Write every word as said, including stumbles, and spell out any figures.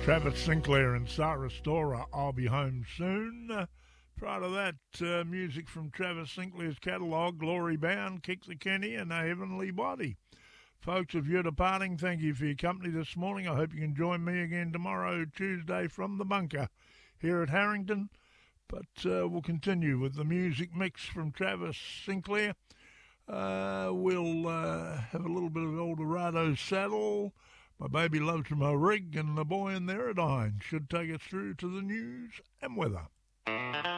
Travis Sinclair and Sarah Storer, I'll Be Home Soon. Uh, prior to that, uh, music from Travis Sinclair's catalogue, Glory Bound, Kick the Kenny, and A Heavenly Body. Folks, if you're departing, thank you for your company this morning. I hope you can join me again tomorrow, Tuesday, from the bunker here at Harrington. But uh, we'll continue with the music mix from Travis Sinclair. Uh, we'll uh, have a little bit of Eldorado Saddle, My Baby Loves My Rig, and The Boy in the Aerodyne should take us through to the news and weather.